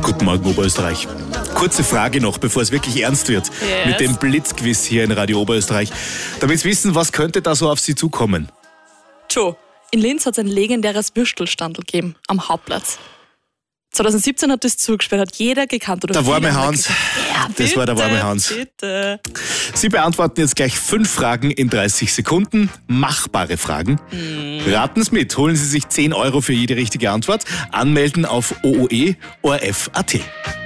Guten Morgen, Oberösterreich. Kurze Frage noch, bevor es wirklich ernst wird. Yes. Mit dem Blitzquiz hier in Radio Oberösterreich. Damit Sie wissen, was könnte da so auf Sie zukommen? Joe, in Linz hat es ein legendäres Würstelstandl gegeben, am Hauptplatz. 2017 hat das zugesperrt, hat jeder gekannt. Oder Der viele warme haben Hans. gesagt, ja, bitte, Das war der warme Hans. Bitte. Sie beantworten jetzt gleich 5 Fragen in 30 Sekunden. Machbare Fragen. Raten Sie mit, holen Sie sich 10 € für jede richtige Antwort. Anmelden auf OOE.ORF.at.